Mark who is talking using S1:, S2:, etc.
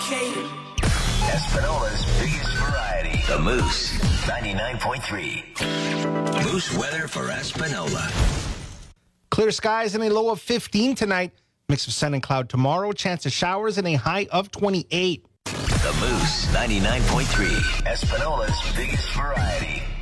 S1: Espinola's biggest variety. The Moose 99.3. Moose weather for Espinola.
S2: Clear skies and a low of 15 tonight. Mix of sun and cloud tomorrow. Chance of showers and a high of 28.
S1: The Moose 99.3. Espinola's biggest variety.